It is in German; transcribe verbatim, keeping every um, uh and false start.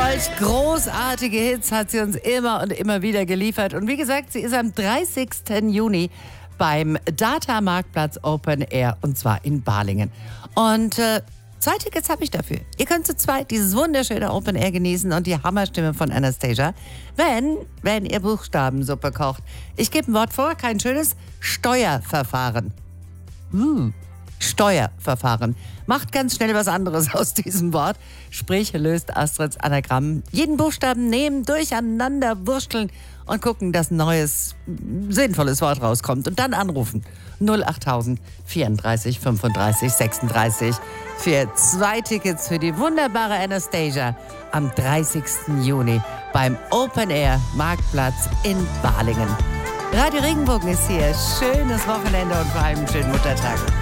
Solch großartige Hits hat sie uns immer und immer wieder geliefert. Und wie gesagt, sie ist am dreißigsten Juni beim Data Marktplatz Open Air und zwar in Balingen. Und äh, zwei Tickets habe ich dafür. Ihr könnt zu zweit dieses wunderschöne Open Air genießen und die Hammerstimme von Anastasia, wenn, wenn ihr Buchstabensuppe kocht. Ich gebe ein Wort vor, kein schönes Steuerverfahren. Uh. Steuerverfahren. Macht ganz schnell was anderes aus diesem Wort. Sprich, löst Astrids Anagramm. Jeden Buchstaben nehmen, durcheinander wursteln und gucken, dass ein neues, sinnvolles Wort rauskommt. Und dann anrufen. null achttausend vierunddreißig fünfunddreißig sechsunddreißig für zwei Tickets für die wunderbare Anastasia am dreißigsten Juni beim Open Air Marktplatz in Balingen. Radio Regenbogen ist hier. Schönes Wochenende und vor allem einen schönen Muttertag.